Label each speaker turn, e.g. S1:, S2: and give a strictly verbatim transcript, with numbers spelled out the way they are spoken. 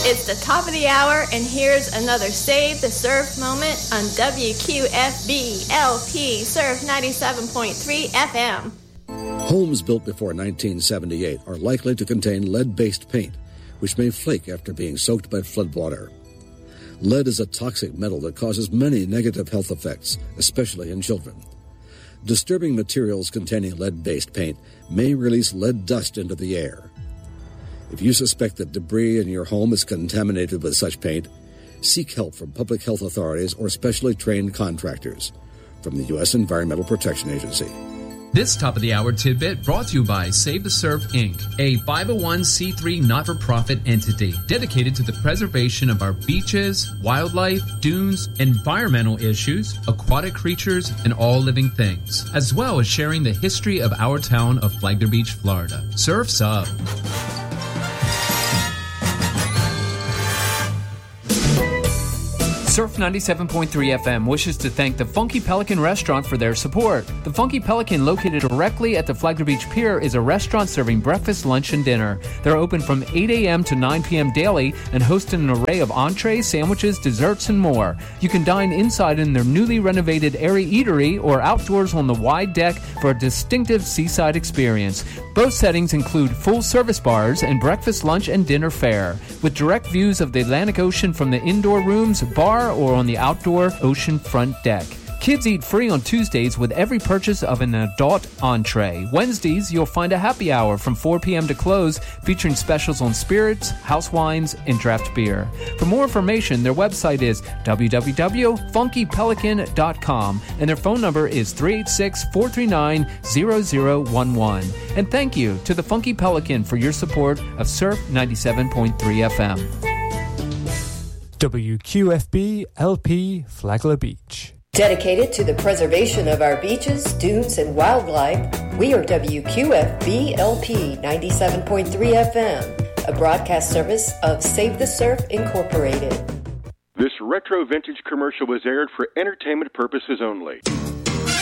S1: It's the top of the hour, and here's another Save the Surf moment on W Q F B L P Surf ninety-seven point three F M.
S2: Homes built before nineteen seventy-eight are likely to contain lead-based paint, which may flake after being soaked by floodwater. Lead is a toxic metal that causes many negative health effects, especially in children. Disturbing materials containing lead-based paint may release lead dust into the air. If you suspect that debris in your home is contaminated with such paint, seek help from public health authorities or specially trained contractors. From the U S Environmental Protection Agency.
S3: This top-of-the-hour tidbit brought to you by Save the Surf, Incorporated, a five oh one c three not-for-profit entity dedicated to the preservation of our beaches, wildlife, dunes, environmental issues, aquatic creatures, and all living things, as well as sharing the history of our town of Flagler Beach, Florida. Surf's up!
S4: Surf ninety-seven point three F M wishes to thank the Funky Pelican Restaurant for their support. The Funky Pelican, located directly at the Flagler Beach Pier, is a restaurant serving breakfast, lunch, and dinner. They're open from eight a.m. to nine p.m. daily and host an array of entrees, sandwiches, desserts, and more. You can dine inside in their newly renovated airy eatery or outdoors on the wide deck for a distinctive seaside experience. Both settings include full-service bars and breakfast, lunch, and dinner fare, with direct views of the Atlantic Ocean from the indoor rooms, bar, or on the outdoor ocean front deck. Kids eat free on Tuesdays with every purchase of an adult entree. Wednesdays, you'll find a happy hour from four p.m. to close, featuring specials on spirits, house wines, and draft beer. For more information, their website is w w w dot funky pelican dot com, and their phone number is three eight six, four three nine, zero zero one one. And thank you to the Funky Pelican for your support of Surf ninety-seven point three F M.
S5: W Q F B L P Flagler Beach.
S6: Dedicated to the preservation of our beaches, dunes, and wildlife, we are W Q F B L P ninety-seven point three F M, a broadcast service of Save the Surf, Incorporated.
S7: This retro vintage commercial was aired for entertainment purposes only.